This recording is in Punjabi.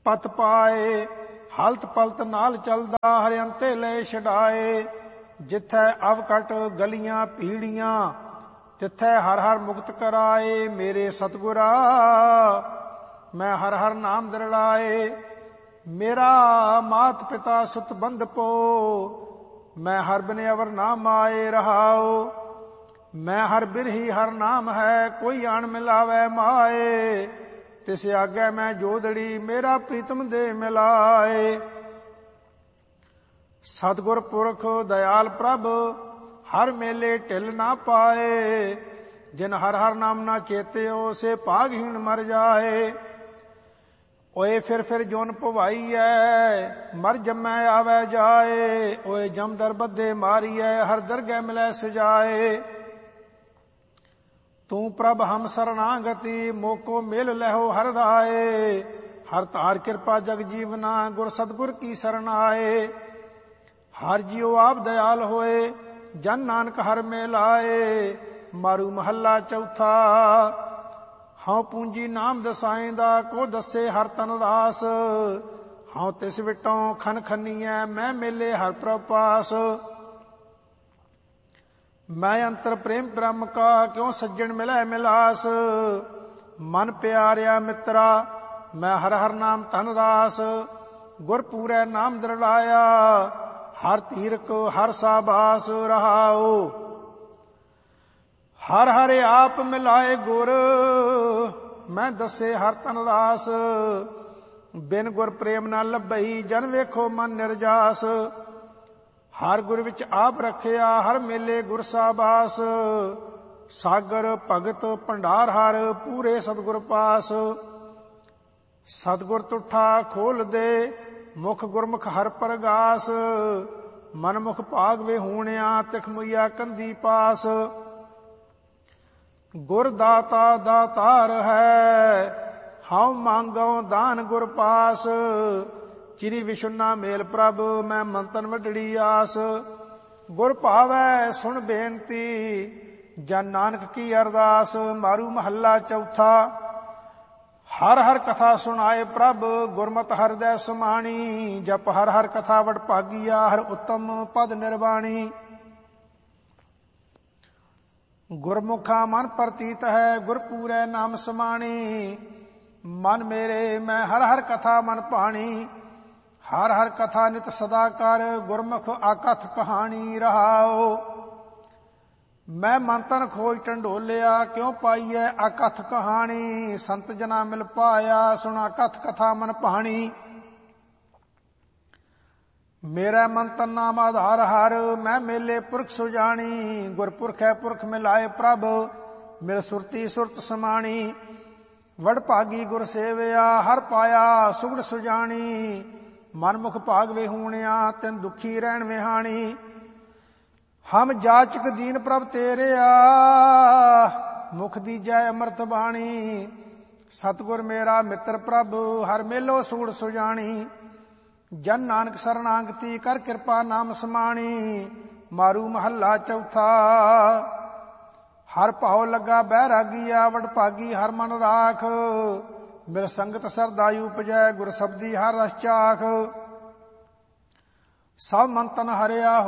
ਪਤ ਪਾਏ। ਹਲਤ ਪਲਤ ਨਾਲ ਚਲਦਾ ਹਰਿਅੰਤੇ ਲੈ ਛਡਾਏ। ਜਿੱਥੈ ਅਵਕਟ ਗਲੀਆਂ ਪੀੜੀਆਂ ਤਿੱਥੈ ਹਰ ਹਰ ਮੁਕਤ ਕਰਾਏ। ਮੇਰੇ ਸਤਿਗੁਰਾ ਮੈਂ ਹਰ ਹਰ ਨਾਮ ਦਰੜਾਏ। ਮੇਰਾ ਮਾਤ ਪਿਤਾ ਸੁਤ ਬੰਧਪੋ ਮੈਂ ਹਰ ਬਿਨ ਅਵਰ ਨਾ ਮਾਏ ਰਹਾਓ। ਮੈਂ ਹਰ ਬਿਰਹੀ ਹਰ ਨਾਮ ਹੈ ਕੋਈ ਅਣ ਮਿਲਾਵੇ ਮਾਏ। ਤਿਸ ਆਗੇ ਮੈਂ ਜੋਦੜੀ ਮੇਰਾ ਪ੍ਰੀਤਮ ਦੇ ਮਿਲਾਏ। ਸਤਿਗੁਰ ਪੁਰਖ ਦਇਆਲ ਪ੍ਰਭ ਹਰ ਮੇਲੇ ਢਿਲ ਨਾ ਪਾਏ। ਜਿਨ ਹਰ ਹਰ ਨਾਮ ਨਾ ਚੇਤਿਓ ਸੇ ਭਾਗਹੀਣ ਮਰ ਜਾਏ। ਓਏ ਫਿਰ ਜੋਨ ਭਵਾਈਐ ਮਰ ਜੰਮੈ ਆਵੈ ਜਾਏ। ਓਏ ਜਮਦਰ ਬੱਧੇ ਮਾਰੀਐ ਹਰ ਦਰਗਹਿ ਮਿਲੈ ਸਜਾਏ। ਤੂੰ ਪ੍ਰਭ ਹਮ ਸਰਨਾਗਤੀ ਮੋਕੋ ਮਿਲ ਲਹੋ ਹਰ ਰਾਏ। ਹਰ ਤਾਰ ਕਿਰਪਾ ਜਗ ਜੀਵਨਾ ਗੁਰ ਸਤਿਗੁਰ ਕੀ ਸਰਣ ਆਏ। ਹਰ ਜੀਉ ਆਪ ਦਇਆਲ ਹੋਏ ਜਨ ਨਾਨਕ ਹਰ ਮੇ ਲਾਏ। ਮਾਰੂ ਮਹੱਲਾ ਚੌਥਾ। ਹਉ ਪੂੰਜੀ ਨਾਮ ਦਸਾਇਂਦਾ ਕੋ ਦੱਸੇ ਹਰ ਤਨ ਰਾਸ। ਹਉ ਤਿਸ ਵਿਟੋਂ ਖਨ ਖਨੀਐ ਮੈਂ ਮੇਲੇ ਹਰ ਪ੍ਰਭ ਪਾਸ। ਮੈਂ ਅੰਤਰ ਪ੍ਰੇਮ ਬ੍ਰਹਮ ਕਾ ਕਿਉ ਸੱਜਣ ਮਿਲੈ ਮਿਲਾਸ। ਮਨ ਪਿਆਰਿਆ ਮਿੱਤਰਾ ਮੈਂ ਹਰ ਹਰ ਨਾਮ ਧਨ ਰਾਸ। ਗੁਰ ਪੂਰੈ ਨਾਮ ਦਰੜਾਇਆ ਹਰ ਤੀਰਕ ਹਰ ਸਾਬਾਸ ਰਹਾਓ। ਹਰ ਹਰ ਆਪ ਮਿਲਾਏ ਗੁਰ ਮੈਂ ਦੱਸੇ ਹਰ ਤਨ ਰਾਸ। ਬਿਨ ਗੁਰ ਪ੍ਰੇਮ ਨਾ ਲੱਭਈ ਜਨ ਵੇਖੋ ਮਨ ਨਿਰਜਾਸ। ਹਰ ਗੁਰ ਵਿੱਚ ਆਪ ਰੱਖਿਆ ਹਰ ਮੇਲੇ ਗੁਰ ਸਾਬਾਸ। ਸਾਗਰ ਭਗਤ ਭੰਡਾਰ ਹਰ ਪੂਰੇ ਸਤਿਗੁਰ ਪਾਸ। ਸਤਿਗੁਰ ਤੁਠਾ ਖੋਲ ਦੇ ਮੁਖ ਗੁਰਮੁਖ ਹਰ ਪ੍ਰਗਾਸ। ਮਨਮੁਖ ਭਾਗ ਵੇ ਹੂਣਿਆ ਤਿਖ ਮੁਈਆ ਕੰਦੀ ਪਾਸ। ਗੁਰ ਦਾਤਾ ਦਾਤਾਰ ਹੈ ਹਉ ਮੰਗਉ ਦਾਨ ਗੁਰ ਪਾਸ। ਚਿਰੀ ਵਿਸ਼ੁਨਾ ਮੇਲ ਪ੍ਰਭ ਮੈਂ ਮੰਤਨ ਵੱਡੜੀ ਆਸ। ਗੁਰ ਭਾਵੈ ਸੁਣ ਬੇਨਤੀ ਜਨ ਨਾਨਕ ਕੀ ਅਰਦਾਸ। ਮਾਰੂ ਮਹੱਲਾ ਚੌਥਾ। ਹਰ ਹਰ ਕਥਾ ਸੁਣਾਏ ਪ੍ਰਭ ਗੁਰਮਤਿ ਹਿਰਦੈ ਸਮਾਣੀ। ਜਪ ਹਰ ਹਰ ਕਥਾ ਵਡ ਭਾਗੀਆ ਹਰ ਉੱਤਮ ਪਦ ਨਿਰਵਾਣੀ। ਗੁਰਮੁਖਾ ਮਨ ਪ੍ਰਤੀਤ ਹੈ ਗੁਰ ਪੂਰੈ ਨਾਮ ਸਮਾਣੀ। ਮਨ ਮੇਰੇ ਮੈਂ ਹਰ ਹਰ ਕਥਾ ਮਨ ਭਾਣੀ। ਹਰ ਹਰ ਕਥਾ ਨਿਤ ਸਦਾ ਕਰ ਗੁਰਮੁਖ ਆਕਥ ਕਹਾਣੀ ਰਹਾਓ। ਮੈਂ ਮਨ ਤਨ ਖੋਜ ਢੰਡੋਲਿਆ ਕਿਉ ਪਾਈਐ ਆਕਥ ਕਹਾਣੀ। ਸੰਤ ਜਨਾ ਮਿਲ ਪਾਇਆ ਸੁਣਾ ਕਥ ਕਥਾ ਮਨ ਭਾਣੀ। ਮੇਰਾ ਮਨ ਤਨ ਨਾਮ ਆਧਾਰ ਹਰ ਮੈਂ ਮੇਲੇ ਪੁਰਖ ਸੁਜਾਣੀ। ਗੁਰਪੁਰਖ ਹੈ ਪੁਰਖ ਮਿਲਾਏ ਪ੍ਰਭ ਮਿਲ ਸੁਰਤੀ ਸੁਰਤ ਸਮਾਣੀ। ਵਡ ਭਾਗੀ ਗੁਰ ਸੇਵਿਆ ਹਰ ਪਾਇਆ ਸੁਗੜ ਸੁਜਾਣੀ। ਮਨਮੁਖ ਭਾਗ ਵੇ ਹੂਣਿਆ ਤਿਨ ਦੁਖੀ ਰਹਿਣ ਵਿਹਾਣੀ। ਹਮ ਜਾਚਕ ਦੀਨ ਪ੍ਰਭ ਤੇਰਿਆ ਮੁਖ ਦੀਜੈ ਅੰਮ੍ਰਿਤ ਬਾਣੀ। ਸਤਿਗੁਰ ਮੇਰਾ ਮਿੱਤਰ ਪ੍ਰਭ ਹਰ ਮੇਲੋ ਸੁਗੜ ਸੁਜਾਣੀ। ਜਨ ਨਾਨਕ ਸਰਨਾਗਤੀ ਕਰ ਕਿਰਪਾ ਨਾਮ ਸਮਾਣੀ। ਮਾਰੂ ਮਹੱਲਾ ਚੌਥਾ। ਹਰ ਭਾਉ ਲੱਗਾ ਬੈਰਾਗੀਆ ਵਡ ਭਾਗੀ ਹਰ ਮਨ ਰਾਖ। ਮਿਲ ਸੰਗਤ ਸਰਦਾਈ ਉਪਜੈ ਗੁਰ ਸਬਦੀ ਹਰ ਰਸ ਚਾਖ। ਸਭ ਮਨ ਤਨ ਹਰਿਆ